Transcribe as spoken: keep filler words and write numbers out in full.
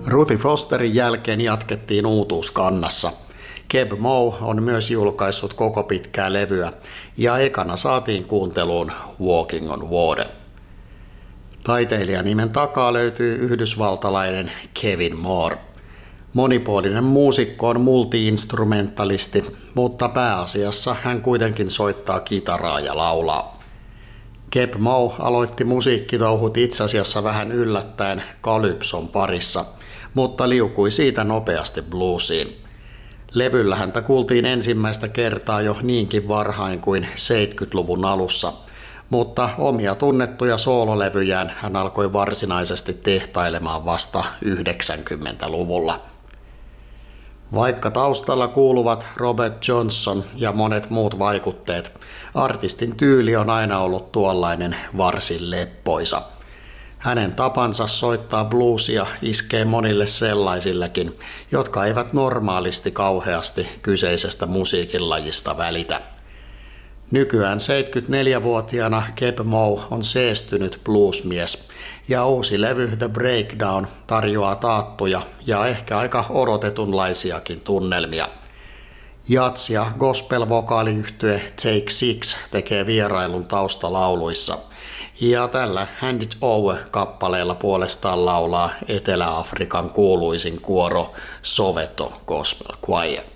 Ruthie Fosterin jälkeen jatkettiin uutuuskannassa. Keb Mo on myös julkaissut koko pitkää levyä ja ekana saatiin kuunteluun Walking on Water. Taiteilijan nimen takaa löytyy yhdysvaltalainen Kevin Moore. Monipuolinen muusikko on multi-instrumentalisti, mutta pääasiassa hän kuitenkin soittaa kitaraa ja laulaa. Keb Mo aloitti musiikkitouhut itse asiassa vähän yllättäen kalypson parissa, mutta liukui siitä nopeasti bluesiin. Levyllä häntä kuultiin ensimmäistä kertaa jo niinkin varhain kuin seitsemänkymmentäluvun alussa, mutta omia tunnettuja soololevyjään hän alkoi varsinaisesti tehtailemaan vasta yhdeksänkymmentäluvulla. Vaikka taustalla kuuluvat Robert Johnson ja monet muut vaikutteet, artistin tyyli on aina ollut tuollainen varsin leppoisa. Hänen tapansa soittaa bluesia iskee monille sellaisillekin, jotka eivät normaalisti kauheasti kyseisestä musiikinlajista välitä. Nykyään seitsemänkymmentäneljävuotiaana Keb Mo on seestynyt bluesmies ja uusi levy The Breakdown tarjoaa taattuja ja ehkä aika odotetunlaisiakin tunnelmia. Jats- ja gospel-vokaaliyhtye Take Six tekee vierailun taustalauluissa ja tällä Hand It Over-kappaleella puolestaan laulaa Etelä-Afrikan kuuluisin kuoro Soweto Gospel Choir.